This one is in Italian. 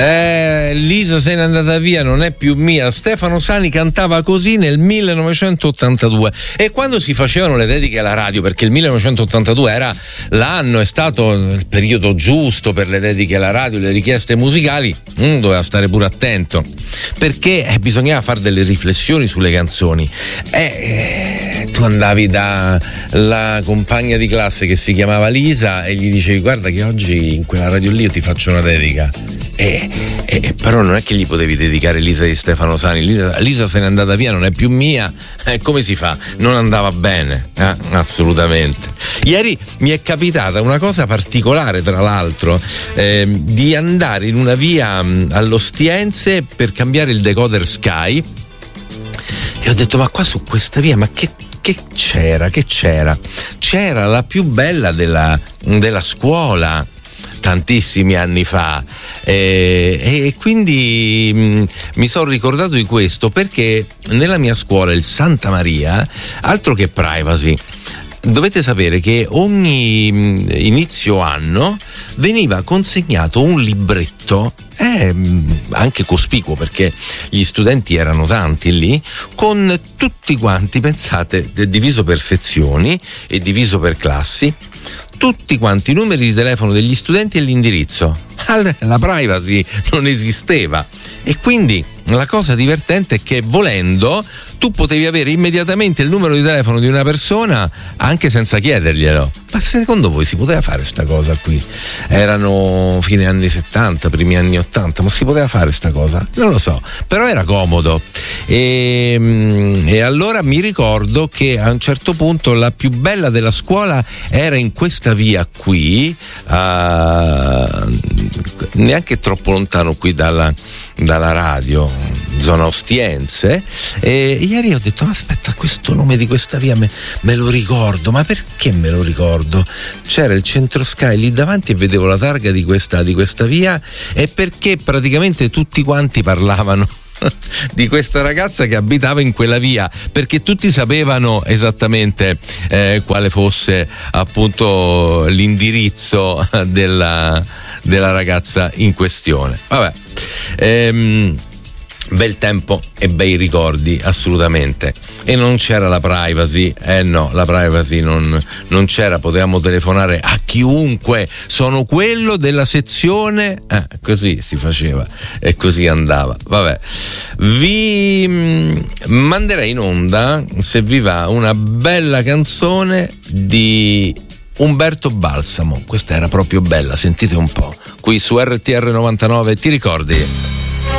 Lisa se n'è andata via, non è più mia. Stefano Sani cantava così nel 1982, e quando si facevano le dediche alla radio, perché il 1982 era l'anno, è stato il periodo giusto per le dediche alla radio, le richieste musicali, doveva stare pure attento, perché bisognava fare delle riflessioni sulle canzoni. Tu andavi dalla compagna di classe che si chiamava Lisa e gli dicevi: guarda che oggi in quella radio lì io ti faccio una dedica, però non è che gli potevi dedicare Lisa di Stefano Sani. Lisa se n'è andata via, non è più mia. Come si fa? Non andava bene, assolutamente. Ieri mi è capitata una cosa particolare, tra l'altro, di andare in una via all'Ostiense per cambiare il decoder Sky, e ho detto: ma qua su questa via, ma che c'era? C'era la più bella della scuola tantissimi anni fa, e quindi mi sono ricordato di questo, perché nella mia scuola, il Santa Maria, altro che privacy, dovete sapere che ogni inizio anno veniva consegnato un libretto, anche cospicuo perché gli studenti erano tanti lì, con tutti quanti, pensate, diviso per sezioni e diviso per classi, tutti quanti i numeri di telefono degli studenti e l'indirizzo. La privacy non esisteva, e quindi la cosa divertente è che, volendo, tu potevi avere immediatamente il numero di telefono di una persona anche senza chiederglielo. Ma secondo voi si poteva fare sta cosa qui? Erano fine anni 70, primi anni 80, ma si poteva fare sta cosa? Non lo so, però era comodo. E allora mi ricordo che a un certo punto la più bella della scuola era in questa via qui, neanche troppo lontano qui dalla radio, zona Ostiense, e ieri ho detto: ma aspetta, questo nome di questa via me lo ricordo. Ma perché me lo ricordo? C'era il centro Sky lì davanti e vedevo la targa di questa via, e perché praticamente tutti quanti parlavano di questa ragazza che abitava in quella via, perché tutti sapevano esattamente quale fosse appunto l'indirizzo della ragazza in questione. Vabbè, bel tempo e bei ricordi, assolutamente. E non c'era la privacy, no, la privacy non c'era, potevamo telefonare a chiunque, sono quello della sezione, così si faceva e così andava. Vabbè, vi manderei in onda, se vi va, una bella canzone di Umberto Balsamo. Questa era proprio bella, sentite un po', qui su RTR 99, ti ricordi?